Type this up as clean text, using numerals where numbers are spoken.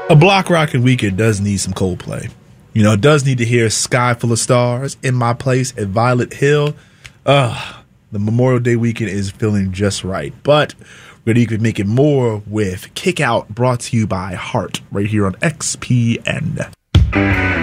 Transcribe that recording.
A block rocking weekend does need some Coldplay. You know, it does need to hear Sky Full of Stars, In My Place at Violet Hill. The Memorial Day weekend is feeling just right. But we're going to make it more with Kick Out, brought to you by Heart, right here on XPN.